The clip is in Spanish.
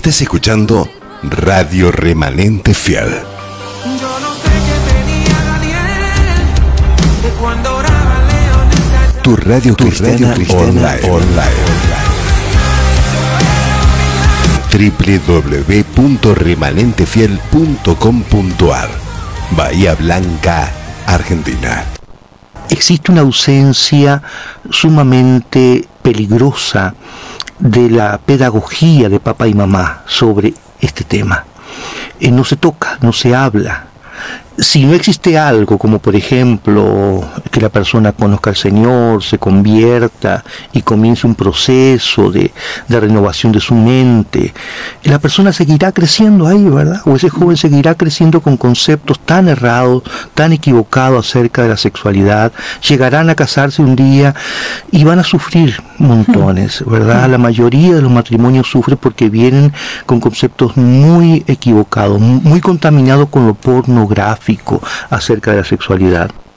Estás escuchando Radio Remanente Fiel. Yo no sé qué tenía Daniel de cuando oraba León. Tu radio cristiana online. www.remanentefiel.com.ar Bahía Blanca, Argentina. Existe una ausencia sumamente peligrosa de la pedagogía de papá y mamá sobre este tema. No se toca, no se habla. Si no existe algo como por ejemplo que la persona conozca al Señor, se convierta y comience un proceso de renovación de su mente, la persona seguirá creciendo ahí, ¿verdad? O ese joven seguirá creciendo con conceptos tan errados, tan equivocados acerca de la sexualidad, llegarán a casarse un día y van a sufrir montones, ¿verdad? La mayoría de los matrimonios sufren porque vienen con conceptos muy equivocados, muy contaminados con lo pornográfico acerca de la sexualidad.